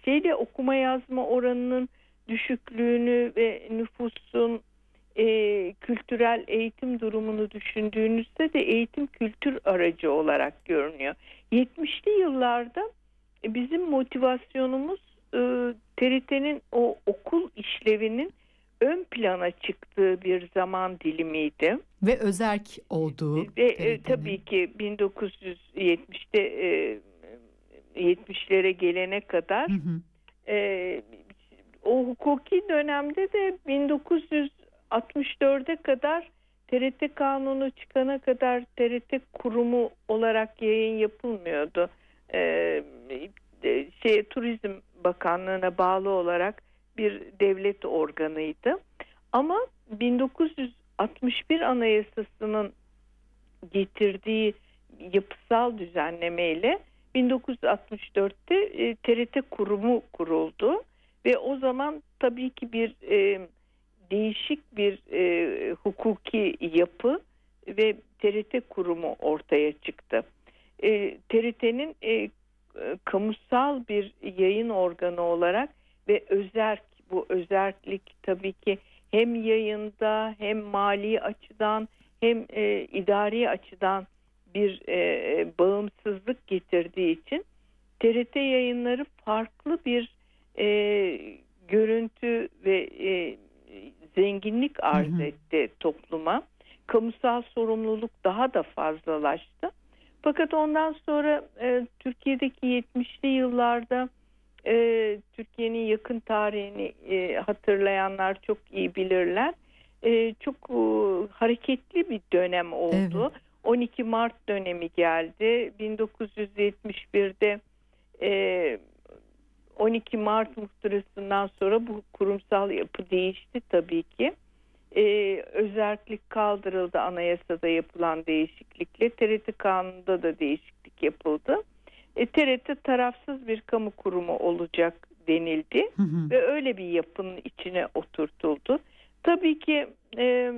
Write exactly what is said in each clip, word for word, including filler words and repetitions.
şeyle okuma yazma oranının düşüklüğünü ve nüfusun e, kültürel eğitim durumunu düşündüğünüzde de eğitim kültür aracı olarak görünüyor. yetmişli yıllarda e, bizim motivasyonumuz e, T R T'nin o okul işlevinin ön plana çıktığı bir zaman dilimiydi. Ve özerk olduğu. Ve e, tabii ki bin dokuz yüz yetmişte e, yetmişlere gelene kadar hı hı. E, o hukuki dönemde de bin dokuz yüz altmış dörde kadar T R T kanunu çıkana kadar T R T kurumu olarak yayın yapılmıyordu. E, şey, Turizm Bakanlığı'na bağlı olarak bir devlet organıydı. Ama bin dokuz yüz altmış bir Anayasası'nın getirdiği yapısal düzenlemeyle bin dokuz yüz altmış dörtte e, T R T kurumu kuruldu ve o zaman tabii ki bir e, değişik bir e, hukuki yapı ve T R T kurumu ortaya çıktı. E, T R T'nin e, kamusal bir yayın organı olarak ve özerk, bu özerklik tabii ki hem yayında hem mali açıdan hem e, idari açıdan bir e, bağımsızlık getirdiği için T R T yayınları farklı bir e, görüntü ve e, zenginlik arz hı hı. etti topluma. Kamusal sorumluluk daha da fazlalaştı. Fakat ondan sonra e, Türkiye'deki yetmişli yıllarda e, Türkiye'nin yakın tarihini e, hatırlayanlar çok iyi bilirler. E, çok e, hareketli bir dönem oldu. Evet. on iki Mart dönemi geldi. bin dokuz yüz yetmiş birde e, on iki Mart muhtırasından sonra bu kurumsal yapı değişti tabii ki. Ee, özerklik kaldırıldı anayasada yapılan değişiklikle. T R T kanununda da değişiklik yapıldı. E, T R T tarafsız bir kamu kurumu olacak denildi. Hı hı. Ve öyle bir yapının içine oturtuldu. Tabii ki e,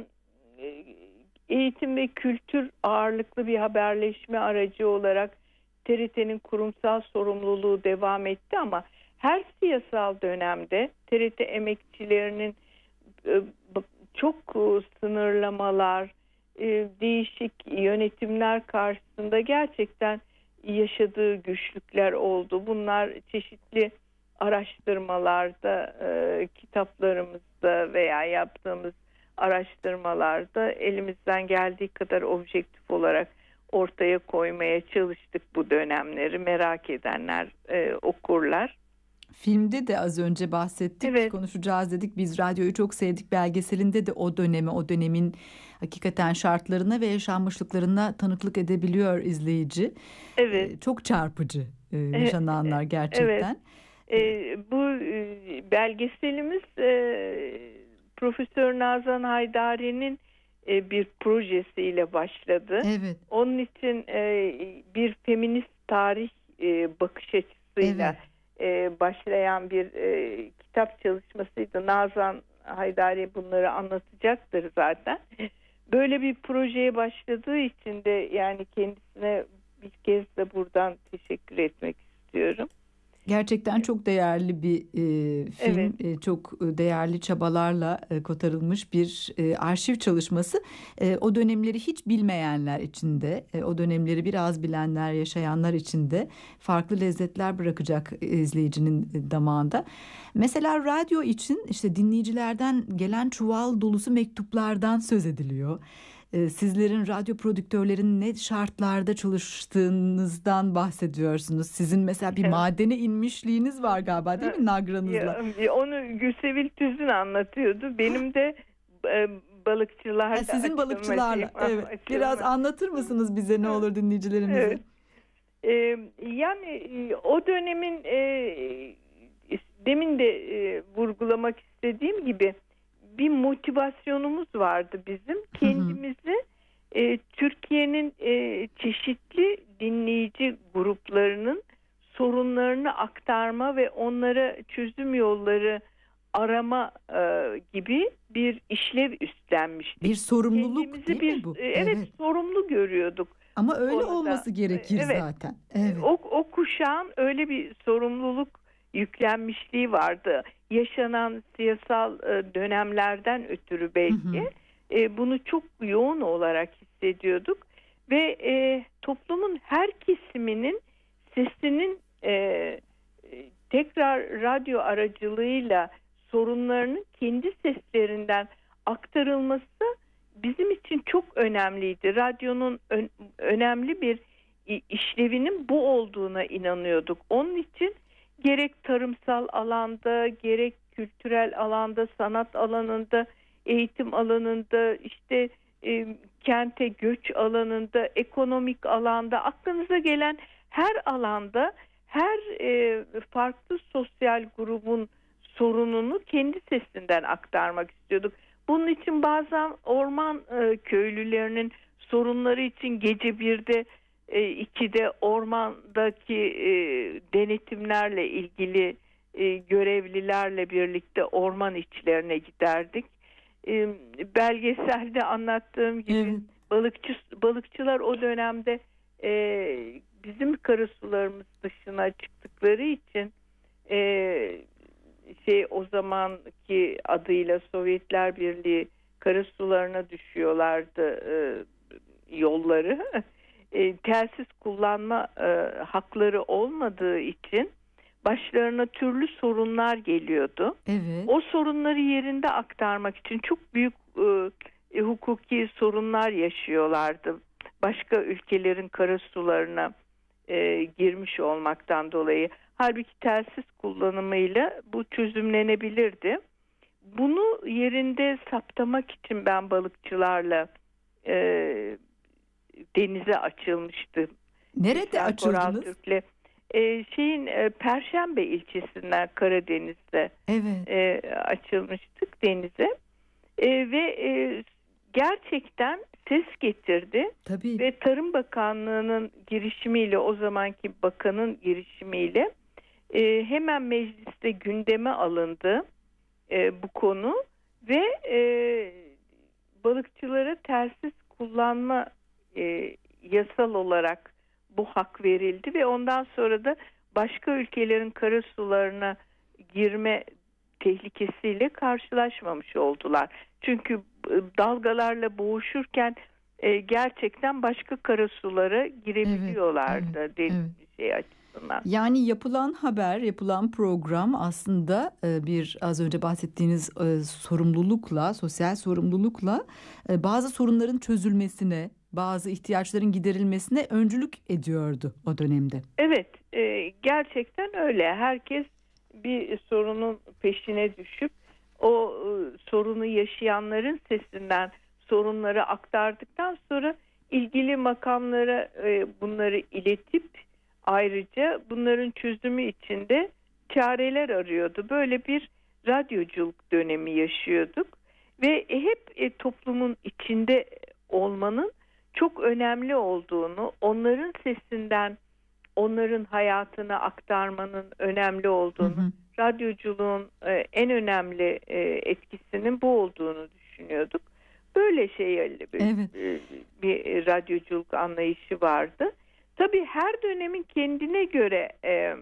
eğitim ve kültür ağırlıklı bir haberleşme aracı olarak T R T'nin kurumsal sorumluluğu devam etti ama her siyasal dönemde T R T emekçilerinin e, çok sınırlamalar, değişik yönetimler karşısında gerçekten yaşadığı güçlükler oldu. Bunlar çeşitli araştırmalarda, kitaplarımızda veya yaptığımız araştırmalarda elimizden geldiği kadar objektif olarak ortaya koymaya çalıştık bu dönemleri. Merak edenler okurlar. Filmde de az önce bahsettik, evet. Konuşacağız dedik. Biz radyoyu çok sevdik. Belgeselinde de o dönemi, o dönemin hakikaten şartlarına ve yaşanmışlıklarına tanıklık edebiliyor izleyici. Evet. Ee, çok çarpıcı e, yaşananlar gerçekten. Evet. E, bu e, belgeselimiz e, Profesör Nazan Haydari'nin e, bir projesiyle başladı. Evet. Onun için e, bir feminist tarih e, bakış açısıyla. Evet. başlayan bir e, kitap çalışmasıydı. Nazan Haydari bunları anlatacaktır zaten. Böyle bir projeye başladığı için de yani kendisine bir kez de buradan teşekkür etmek istiyorum. Gerçekten çok değerli bir e, film, evet. e, çok değerli çabalarla e, kotarılmış bir e, arşiv çalışması. E, o dönemleri hiç bilmeyenler için de, e, o dönemleri biraz bilenler, yaşayanlar için de farklı lezzetler bırakacak e, izleyicinin damağında. Mesela radyo için işte dinleyicilerden gelen çuval dolusu mektuplardan söz ediliyor. Sizlerin radyo prodüktörlerin ne şartlarda çalıştığınızdan bahsediyorsunuz. Sizin mesela bir madene inmişliğiniz var galiba değil mi nagranızla? Ya, onu Gülsevil Tüzün anlatıyordu. Benim de e, balıkçılarla. Ha, sizin balıkçılarla. Evet. Açılma. Biraz anlatır mısınız bize ne olur dinleyicilerimize? Evet. Ee, yani o dönemin e, demin de e, vurgulamak istediğim gibi bir motivasyonumuz vardı bizim. Kendimizi e, Türkiye'nin e, çeşitli dinleyici gruplarının sorunlarını aktarma ve onlara çözüm yolları arama e, gibi bir işlev üstlenmiştik. Bir sorumluluk Kendimizi değil bir, mi bu? E, evet, evet sorumlu görüyorduk. Ama öyle konuda olması gerekir evet, zaten. Evet. O, o kuşağın öyle bir sorumluluk yüklenmişliği vardı. Yaşanan siyasal e, dönemlerden ötürü belki Hı hı. e, bunu çok yoğun olarak hissediyorduk ve e, toplumun her kesiminin sesinin e, e, tekrar radyo aracılığıyla sorunlarının kendi seslerinden aktarılması bizim için çok önemliydi. Radyonun ön, önemli bir işlevinin bu olduğuna inanıyorduk. Onun için gerek tarımsal alanda, gerek kültürel alanda, sanat alanında, eğitim alanında, işte e, kente göç alanında, ekonomik alanda, aklınıza gelen her alanda her e, farklı sosyal grubun sorununu kendi sesinden aktarmak istiyorduk. Bunun için bazen orman e, köylülerinin sorunları için gece birde, e, ikide ormandaki e, denetimlerle ilgili e, görevlilerle birlikte orman içlerine giderdik. E, belgeselde anlattığım gibi Evet. balıkçı balıkçılar o dönemde e, bizim karasularımız dışına çıktıkları için e, şey o zamanki adıyla Sovyetler Birliği karasularına düşüyorlardı e, yolları. E, telsiz kullanma e, hakları olmadığı için başlarına türlü sorunlar geliyordu. Evet. O sorunları yerinde aktarmak için çok büyük e, hukuki sorunlar yaşıyorlardı. Başka ülkelerin karasularına e, girmiş olmaktan dolayı. Halbuki telsiz kullanımıyla bu çözümlenebilirdi. Bunu yerinde saptamak için ben balıkçılarla e, denize açılmıştım. Nerede Hüseyin açıldınız? Koraltürk'le. E, şeyin e, Perşembe ilçesinden Karadeniz'de Evet. e, açılmıştık denize. E, ve e, gerçekten ses getirdi. Tabii. Ve Tarım Bakanlığı'nın girişimiyle, o zamanki bakanın girişimiyle e, hemen mecliste gündeme alındı e, bu konu ve e, balıkçılara telsiz kullanma e, yasal olarak bu hak verildi ve ondan sonra da başka ülkelerin karasularına girme tehlikesiyle karşılaşmamış oldular. Çünkü dalgalarla boğuşurken e, gerçekten başka karasulara girebiliyorlardı. Evet, deniz evet. şey açısından. Yani yapılan haber, yapılan program aslında e, bir az önce bahsettiğiniz e, sorumlulukla, sosyal sorumlulukla e, bazı sorunların çözülmesine, bazı ihtiyaçların giderilmesine öncülük ediyordu o dönemde. Evet, e, gerçekten öyle. Herkes bir sorunun peşine düşüp o e, sorunu yaşayanların sesinden sorunları aktardıktan sonra ilgili makamlara e, bunları iletip ayrıca bunların çözümü için de çareler arıyordu. Böyle bir radyoculuk dönemi yaşıyorduk ve hep e, toplumun içinde olmanın çok önemli olduğunu, onların sesinden onların hayatını aktarmanın önemli olduğunu, hı hı. radyoculuğun e, en önemli e, etkisinin bu olduğunu düşünüyorduk. Böyle şey bir, evet. e, bir radyoculuk anlayışı vardı. Tabii her dönemin kendine göre e,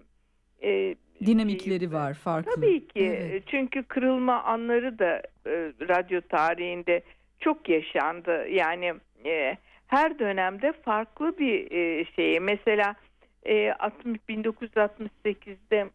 e, dinamikleri bir, var, farklı. Tabii ki evet. Çünkü kırılma anları da e, radyo tarihinde çok yaşandı. Yani e, her dönemde farklı bir e, şey. Mesela e, bin dokuz yüz altmış sekizde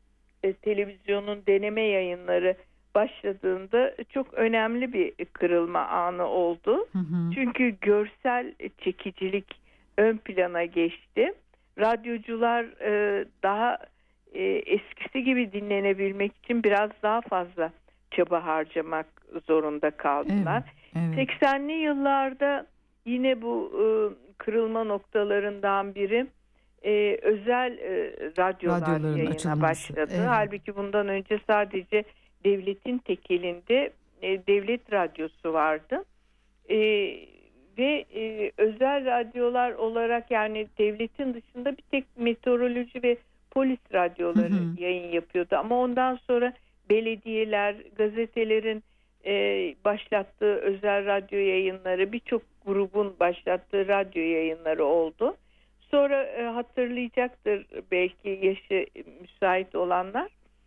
e, televizyonun deneme yayınları başladığında çok önemli bir kırılma anı oldu. Hı hı. Çünkü görsel çekicilik ön plana geçti. Radyocular e, daha e, eskisi gibi dinlenebilmek için biraz daha fazla çaba harcamak zorunda kaldılar. Evet, evet. seksenli yıllarda yine bu e, kırılma noktalarından biri e, özel e, radyolar Radyoların yayına açılması. başladı. Evet. Halbuki bundan önce sadece devletin tekelinde e, devlet radyosu vardı. E, ve e, özel radyolar olarak, yani devletin dışında bir tek meteoroloji ve polis radyoları hı hı. yayın yapıyordu. Ama ondan sonra belediyeler, gazetelerin e, başlattığı özel radyo yayınları, birçok grubun başlattığı radyo yayınları oldu. sonra e, hatırlayacaktır belki yaşı müsait olanlar.